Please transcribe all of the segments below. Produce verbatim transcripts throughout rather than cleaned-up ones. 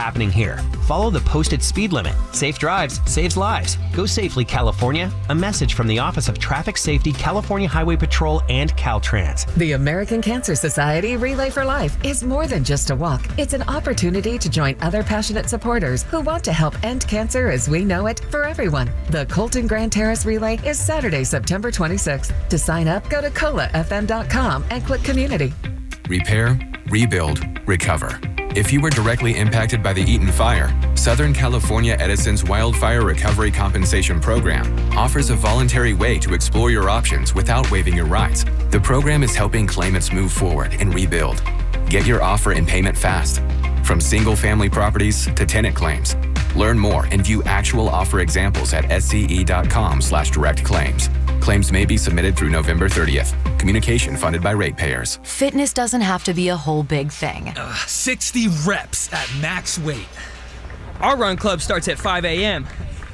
happening here. Follow the posted speed limit. Safe drives saves lives. Go safely, California. A message from the Office of Traffic Safety, California Highway Patrol, and Caltrans. The American Cancer Society Relay for Life is more than just a walk. It's an opportunity to join other passionate supporters who want to help end cancer as we know it for everyone. The Colton Grand Terrace Relay is Saturday, September twenty-sixth. To sign up, go to cola f m dot com and click Community. Repair, rebuild, recover. If you were directly impacted by the Eaton fire, Southern California Edison's Wildfire Recovery Compensation Program offers a voluntary way to explore your options without waiving your rights. The program is helping claimants move forward and rebuild. Get your offer and payment fast. From single-family properties to tenant claims. Learn more and view actual offer examples at s c e dot com slash direct claims. Claims may be submitted through November thirtieth. Communication funded by ratepayers. Fitness doesn't have to be a whole big thing. Uh, sixty reps at max weight. Our run club starts at five a m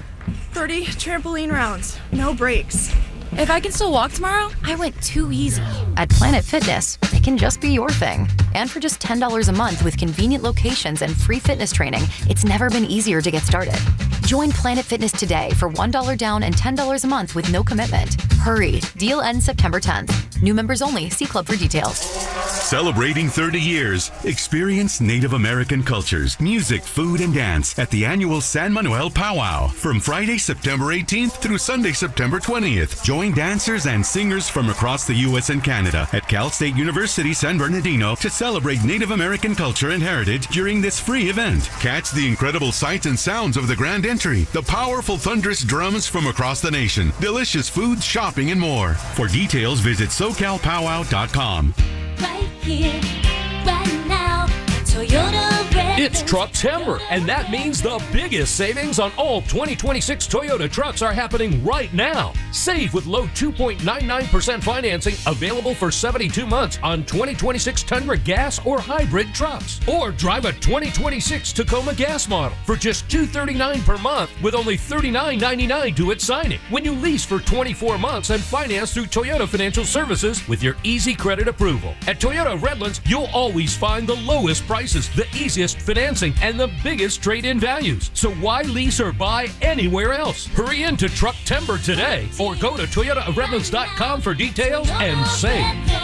thirty trampoline rounds, no breaks. If I can still walk tomorrow, I went too easy. At Planet Fitness, it can just be your thing. And for just ten dollars a month with convenient locations and free fitness training, it's never been easier to get started. Join Planet Fitness today for one dollar down and ten dollars a month with no commitment. Hurry, deal ends September tenth. New members only. See club for details. Celebrating thirty years, experience Native American cultures, music, food, and dance at the annual San Manuel Powwow from Friday, September eighteenth through Sunday, September twentieth. Join dancers and singers from across the U S and Canada at Cal State University San Bernardino to celebrate Native American culture and heritage during this free event. Catch the incredible sights and sounds of the Grand Entry, the powerful thunderous drums from across the nation, delicious food, shopping, and more. For details, visit socal powwow dot com. Right here, right now, Toyota Red. It's Trucktember, and that means the biggest savings on all twenty twenty-six Toyota trucks are happening right now. Save with low two point nine nine percent financing available for seventy-two months on twenty twenty-six Tundra gas or hybrid trucks. Or drive a twenty twenty-six Tacoma gas model for just two hundred thirty-nine dollars per month with only thirty-nine ninety-nine due at signing. When you lease for twenty-four months and finance through Toyota Financial Services with your easy credit approval. At Toyota Redlands, you'll always find the lowest prices, the easiest financing, and the biggest trade-in values. So why lease or buy anywhere else? Hurry into Trucktember today or go to toyota redlands dot com for details and save.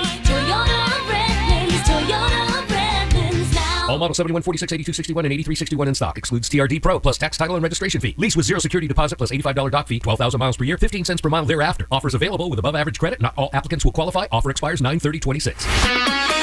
Toyota Redlands, Toyota Redlands now. All model seventy-one, forty-six, eighty-two, sixty-one, and eighty-three sixty-one in stock. Excludes T R D Pro plus tax, title, and registration fee. Lease with zero security deposit plus eighty-five dollars dock fee. twelve thousand miles per year, fifteen cents per mile thereafter. Offers available with above average credit. Not all applicants will qualify. Offer expires nine thirty twenty-six.